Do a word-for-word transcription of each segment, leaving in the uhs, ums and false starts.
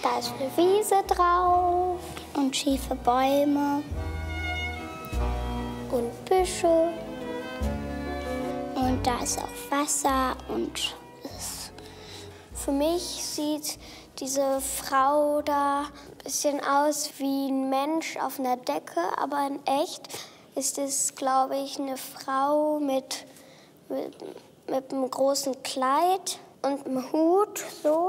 Da ist eine Wiese drauf und schiefe Bäume und Büsche. Und da ist auch Wasser und es. Für mich sieht diese Frau da ein bisschen aus wie ein Mensch auf einer Decke, aber in echt ist es, glaube ich, eine Frau mit, mit, mit einem großen Kleid und einem Hut, so,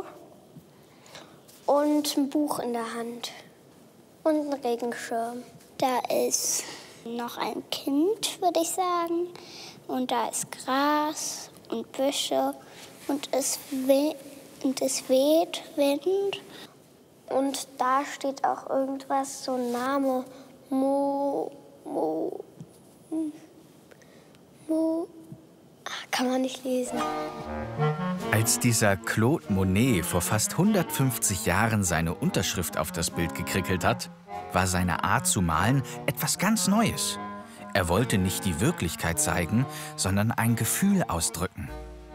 und ein Buch in der Hand und ein Regenschirm. Da ist noch ein Kind, würde ich sagen, und da ist Gras und Büsche und es, we und es weht Wind. Und da steht auch irgendwas, so ein Name, Mo, Mo, Mo, ach, kann man nicht lesen. Als dieser Claude Monet vor fast hundertfünfzig Jahren seine Unterschrift auf das Bild gekrickelt hat, war seine Art zu malen etwas ganz Neues. Er wollte nicht die Wirklichkeit zeigen, sondern ein Gefühl ausdrücken.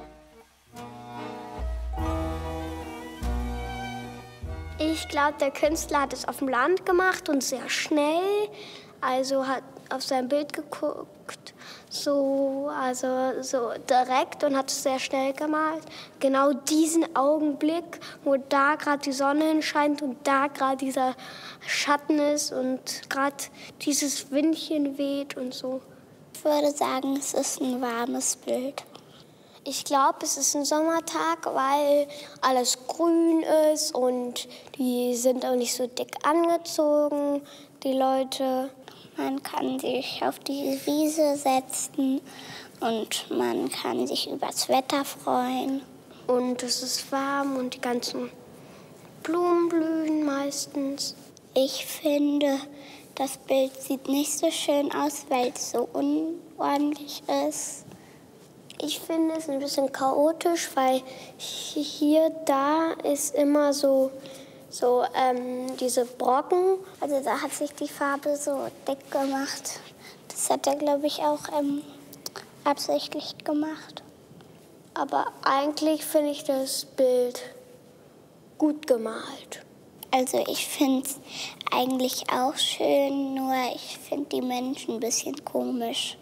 Ich glaube, der Künstler hat es auf dem Land gemacht und sehr schnell. Also hat auf sein Bild geguckt, so, also so direkt und hat es sehr schnell gemalt. Genau diesen Augenblick, wo da gerade die Sonne hinscheint und da gerade dieser Schatten ist und gerade dieses Windchen weht und so. Ich würde sagen, es ist ein warmes Bild. Ich glaube, es ist ein Sommertag, weil alles grün ist und die sind auch nicht so dick angezogen, die Leute. Man kann sich auf die Wiese setzen und man kann sich übers Wetter freuen. Und es ist warm und die ganzen Blumen blühen meistens. Ich finde, das Bild sieht nicht so schön aus, weil es so unordentlich ist. Ich finde es ein bisschen chaotisch, weil hier, da ist immer so, so ähm, diese Brocken. Also da hat sich die Farbe so dick gemacht. Das hat er, glaube ich, auch ähm, absichtlich gemacht. Aber eigentlich finde ich das Bild gut gemalt. Also ich finde es eigentlich auch schön, nur ich finde die Menschen ein bisschen komisch.